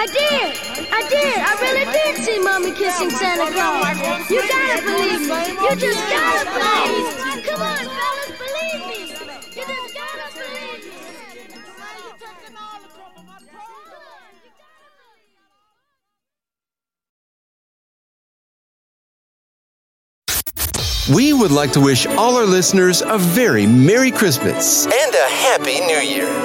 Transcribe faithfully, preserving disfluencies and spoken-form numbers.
did. I did. I really did see Mommy kissing Santa Claus. You gotta believe me. You just gotta believe me. Come on, fellas, believe me. You just gotta believe me. We would like to wish all our listeners a very Merry Christmas and a Happy New Year.